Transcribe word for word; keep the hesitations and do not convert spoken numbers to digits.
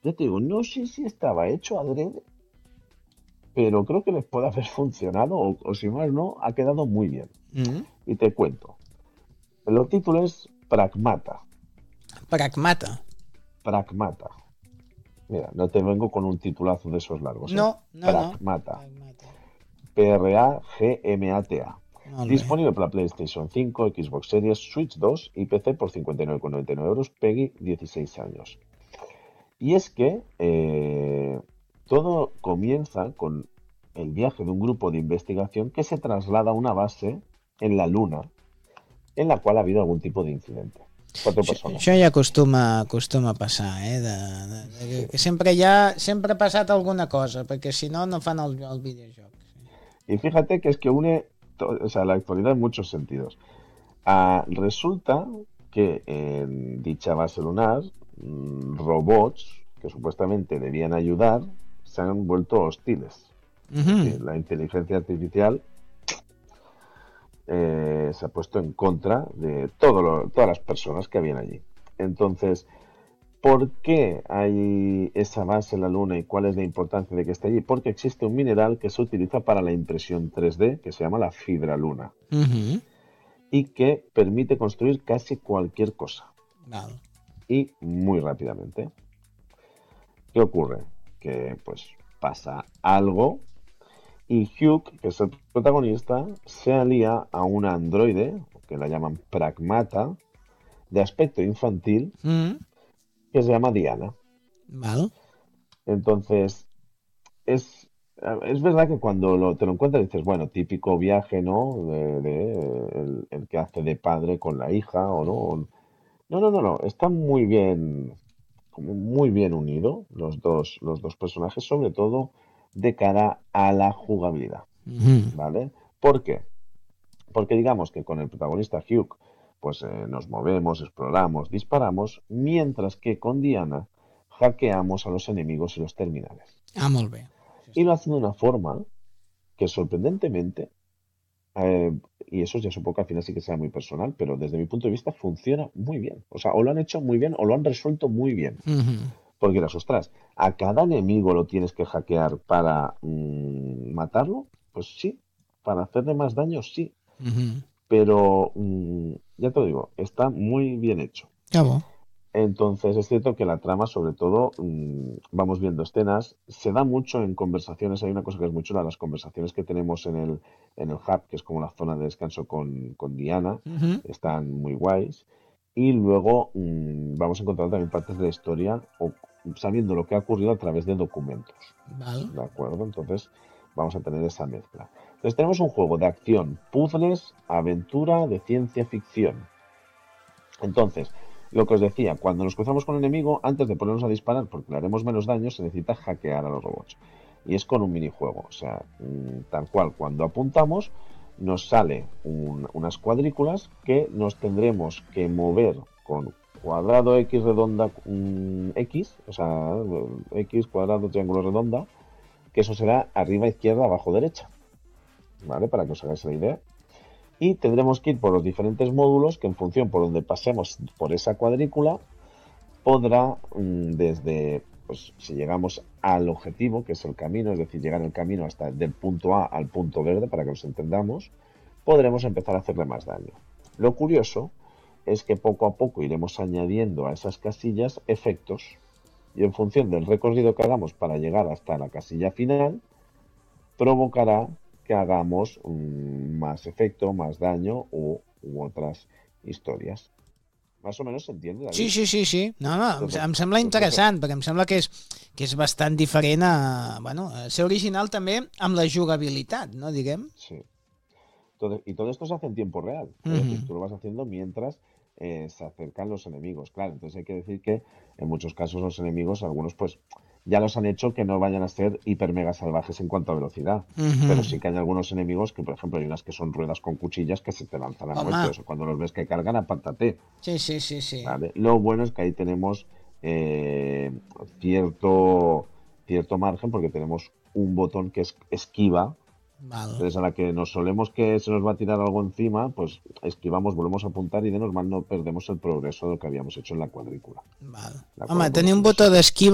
ya te digo, no sé si estaba hecho adrede, pero creo que les puede haber funcionado, o, o si más no, ha quedado muy bien. Mm. Y te cuento, el título es Pragmata. Pragmata. Pragmata. Mira, no te vengo con un titulazo de esos largos, ¿eh? No, no, no. Pragmata. Pragmata. P R A G M A T A. Molt bé. Disponible para PlayStation cinco, Xbox Series, Switch dos y P C por cincuenta y nueve con noventa y nueve euros, Peggy dieciséis años. Y es que eh, todo comienza con el viaje de un grupo de investigación que se traslada a una base en la Luna, en la cual ha habido algún tipo de incidente. Cuatro Això, personas. això ja acostuma, acostuma a passar, eh? De, de, de, Sí. que sempre hi ha, sempre ha passat alguna cosa, perquè si no, no fan el, el videojoc. Y fíjate que es que une, to- o sea, la actualidad en muchos sentidos. Ah, resulta que en dicha base lunar, mm, robots que supuestamente debían ayudar se han vuelto hostiles. Es Uh-huh. decir, la inteligencia artificial eh, se ha puesto en contra de todo lo- todas las personas que habían allí. Entonces, ¿por qué hay esa base en la Luna y cuál es la importancia de que esté allí? Porque existe un mineral que se utiliza para la impresión tres D que se llama la fibra luna Uh-huh. y que permite construir casi cualquier cosa Val. y muy rápidamente. ¿Qué ocurre? Que pues pasa algo y Hugh, que es el protagonista, se alía a una androide, que la llaman Pragmata, de aspecto infantil, Uh-huh. que se llama Diana. Val. Entonces, es, es verdad que cuando lo, te lo encuentras dices, bueno, típico viaje, ¿no? De, de, el, el que hace de padre con la hija, o no. No, no, no, no. Está muy bien, como muy bien unido los dos, los dos personajes, sobre todo de cara a la jugabilidad, Uh-huh. ¿vale? ¿Por qué? Porque digamos que con el protagonista Hugh, pues eh, nos movemos, exploramos, disparamos, mientras que con Diana hackeamos a los enemigos y los terminales. Ah, molt bé. Y lo hacen de una forma que sorprendentemente, eh, y eso ya supongo que al final sí que sea muy personal, pero desde mi punto de vista funciona muy bien. O sea, o lo han hecho muy bien o lo han resuelto muy bien. Uh-huh. Porque dirás, ostras, ¿a cada enemigo lo tienes que hackear para mm, matarlo? Pues sí, para hacerle más daño, sí. Uh-huh. Pero mm, ya te lo digo, está muy bien hecho. Que bo. Entonces es cierto que la trama, sobre todo, mm, vamos viendo escenas, se da mucho en conversaciones. Hay una cosa que es muy chula, las conversaciones que tenemos en el, en el hub, que es como la zona de descanso con, con Diana, Uh-huh. están muy guays. Y luego mm, vamos encontrando también partes de la historia o sabiendo lo que ha ocurrido a través de documentos. Val. ¿De acuerdo? Entonces vamos a tener esa mezcla. Entonces tenemos un juego de acción, puzzles, aventura, de ciencia ficción. Entonces, lo que os decía, cuando nos cruzamos con un enemigo, antes de ponernos a disparar, porque le haremos menos daño, se necesita hackear a los robots. Y es con un minijuego. O sea, mm, tal cual, cuando apuntamos, nos sale un- unas cuadrículas que nos tendremos que mover con cuadrado X redonda mm, X, o sea, X cuadrado triángulo redonda, que eso será arriba, izquierda, abajo, derecha. ¿Vale? Para que os hagáis la idea. Y tendremos que ir por los diferentes módulos que en función por donde pasemos por esa cuadrícula podrá mm, desde, pues si llegamos al objetivo, que es el camino, es decir, llegar el camino hasta del punto A al punto verde, para que nos entendamos, podremos empezar a hacerle más daño. Lo curioso es que poco a poco iremos añadiendo a esas casillas efectos y en función del recorrido que hagamos para llegar hasta la casilla final, provocará que hagamos um, más efecto, más daño u, u otras historias. Más o menos se entiende, Sí, David. sí, sí, sí. No, no, em, Entonces, em sembla pues eso. interessant, perquè em sembla que és, que és bastant diferent a, bueno, a ser original també amb la jugabilitat, no, diguem? Sí. Entonces, y todo esto se hace en tiempo real. Es Ujú. decir, tú lo vas haciendo mientras eh, se acercan los enemigos. Claro, entonces hay que decir que en muchos casos los enemigos, algunos pues ya los han hecho que no vayan a ser hiper mega salvajes en cuanto a velocidad. Ujú. Pero sí que hay algunos enemigos que, por ejemplo, hay unas que son ruedas con cuchillas que se te lanzan a Home. muerte. O sea, cuando los ves que cargan, apártate. Sí, sí, sí, sí. ¿Vale? Lo bueno es que ahí tenemos eh, cierto, cierto margen porque tenemos un botón que es esquiva. Val. Entonces, a la que nos solemos que se nos va a tirar algo encima, pues esquivamos, volvemos a apuntar y de normal no perdemos el progreso de lo que habíamos hecho en la cuadrícula. Val. De Home, acuerdo, tenir un bueno, botó eso. d'esquiva